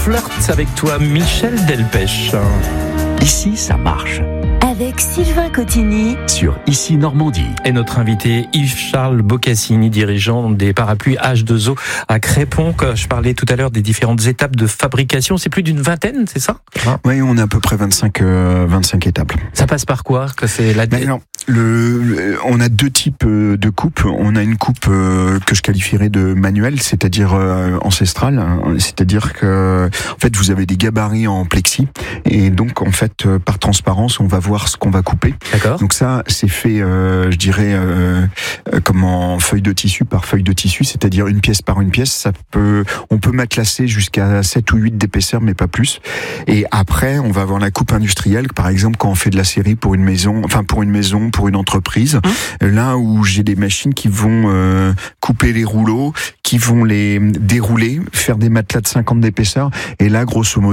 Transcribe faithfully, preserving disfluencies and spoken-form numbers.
flirte avec toi, Michel Delpech. Ici, ça marche. Avec Sylvain Cotigny Sur Ici Normandie. Et notre invité Yves-Charles Boccassini, dirigeant des parapluies H deux O à Crépon. Je parlais tout à l'heure des différentes étapes de fabrication. C'est plus d'une vingtaine, c'est ça? Oui, on a à peu près vingt-cinq, euh, vingt-cinq étapes. Ça passe par quoi que c'est la... Ben non, le, le, on a deux types de coupes. On a une coupe euh, que je qualifierais de manuelle, c'est-à-dire euh, ancestrale. Hein, c'est-à-dire que, en fait, vous avez des gabarits en plexi, et donc, en fait, euh, par transparence, on va voir ce qu'on va couper. D'accord. Donc ça, c'est fait, euh, je dirais, euh, euh, comme en feuille de tissu par feuille de tissu, c'est-à-dire une pièce par une pièce. Ça peut, on peut matelacer jusqu'à sept ou huit d'épaisseur, mais pas plus. Et après, on va avoir la coupe industrielle, par exemple, quand on fait de la série pour une maison, enfin pour une maison, pour une entreprise, mmh. là où j'ai des machines qui vont euh, couper les rouleaux, qui vont les dérouler, faire des matelas de cinquante d'épaisseur. Et là, grosso modo,